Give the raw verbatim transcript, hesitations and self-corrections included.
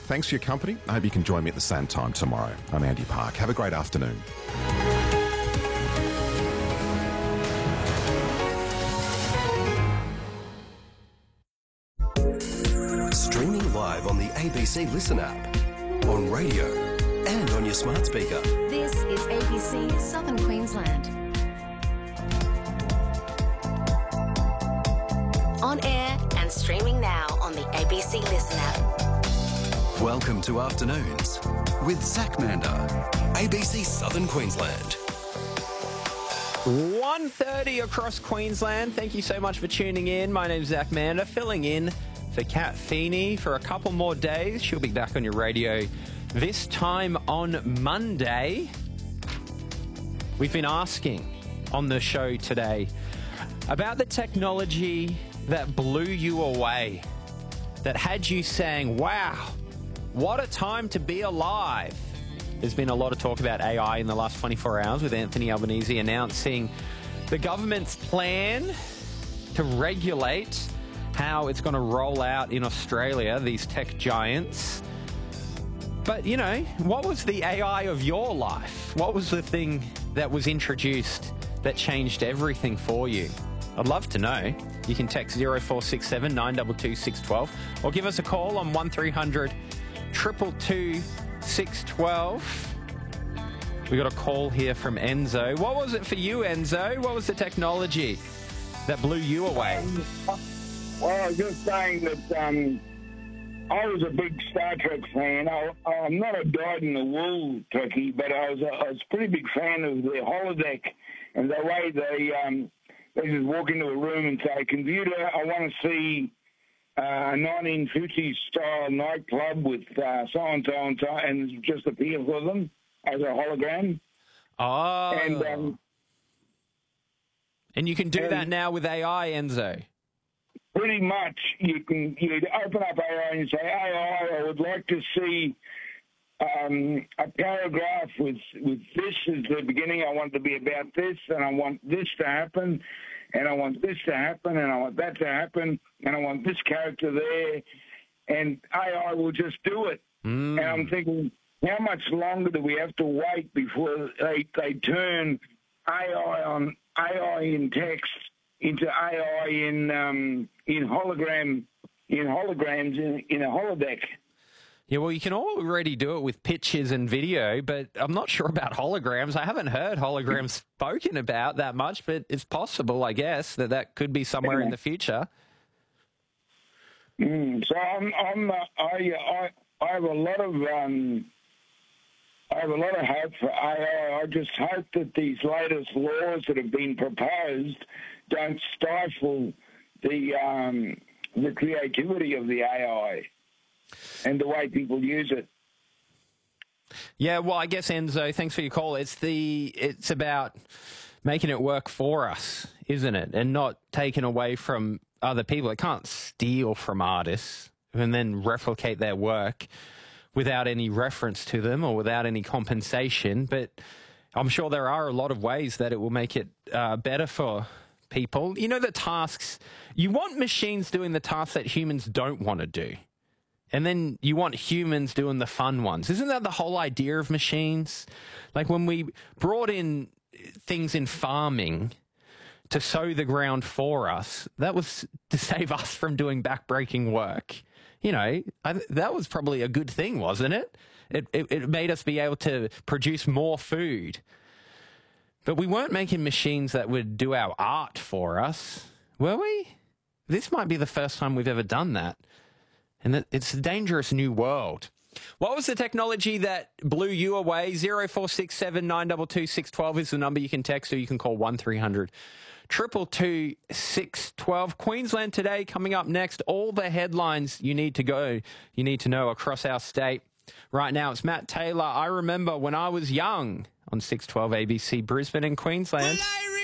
Thanks for your company. I hope you can join me at the same time tomorrow. I'm Andy Park. Have a great afternoon. Streaming live on the A B C Listen app, on radio and on your smart speaker. This is A B C Southern Queensland. On air and streaming now on the A B C Listen app. Welcome to Afternoons with Zach Mander, A B C Southern Queensland. one thirty across Queensland. Thank you so much for tuning in. My name's Zach Mander, filling in for Kat Feeney for a couple more days. She'll be back on your radio this time on Monday. We've been asking on the show today about the technology that blew you away, that had you saying, wow, what a time to be alive. There's been a lot of talk about A I in the last twenty-four hours with Anthony Albanese announcing the government's plan to regulate how it's going to roll out in Australia, these tech giants. But, you know, what was the A I of your life? What was the thing that was introduced that changed everything for you? I'd love to know. You can text zero four six seven, nine two two, six one two or give us a call on one three hundred, two two two, six one two. We got a call here from Enzo. What was it for you, Enzo? What was the technology that blew you away? Um, well, I was just saying that um, I was a big Star Trek fan. I, I'm not a dyed-in-the-wool Trekkie, but I was, a, I was a pretty big fan of the holodeck and the way they um, they just walk into a room and say, computer, I want to see uh, a nineteen fifties style nightclub with uh, so-and-so and so, and just appear for them as a hologram. Oh. And, um, and you can do and, that now with A I, Enzo. Pretty much, you can you open up A I and say, A I, I would like to see um, a paragraph with with this as the beginning. I want it to be about this, and I want this to happen, and I want this to happen, and I want that to happen, and I want this character there, and A I will just do it. Mm. And I'm thinking, how much longer do we have to wait before they they turn A I on A I in text into A I in um, in hologram in holograms in, in a holodeck? Yeah, well, you can already do it with pictures and video, but I'm not sure about holograms. I haven't heard holograms spoken about that much, but it's possible, I guess, that that could be somewhere in the future. Mm, so I'm, I'm uh, I, I I have a lot of um, I have a lot of hope for A I. I just hope that these latest laws that have been proposed don't stifle the um, the creativity of the A I and the way people use it. Yeah, well, I guess, Enzo, thanks for your call. It's the it's about making it work for us, isn't it? And not taken away from other people. It can't steal from artists and then replicate their work without any reference to them or without any compensation. But I'm sure there are a lot of ways that it will make it uh, better for people. You know, the tasks, you want machines doing the tasks that humans don't want to do. And then you want humans doing the fun ones. Isn't that the whole idea of machines? Like when we brought in things in farming to sow the ground for us, that was to save us from doing backbreaking work. You know, I, that was probably a good thing, wasn't it? It, it? It made us be able to produce more food. But we weren't making machines that would do our art for us, were we? This might be the first time we've ever done that. And it's a dangerous new world. What was the technology that blew you away? zero four six seven, nine two two, six one two is the number you can text, or you can call one three hundred, two two two, six one two. Queensland Today coming up next. All the headlines you need to go, you need to know across our state. Right now, it's Matt Taylor. I remember when I was young on six twelve A B C Brisbane and Queensland. Well,